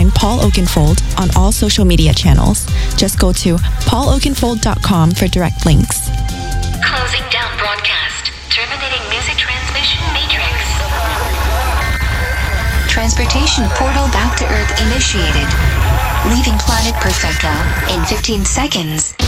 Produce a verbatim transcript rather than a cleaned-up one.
find Paul Oakenfold on all social media channels. Just go to paul oakenfold dot com for direct links. Closing down broadcast. Terminating music transmission matrix. Transportation portal back to Earth initiated. Leaving planet Perfecto in fifteen seconds.